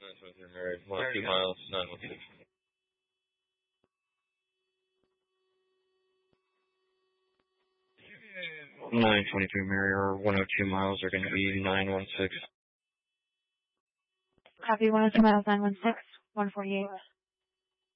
923 Mary, 102 miles, 916. 923 Mary, or 102 miles are going to be 916. Copy 102 miles, 916, 148.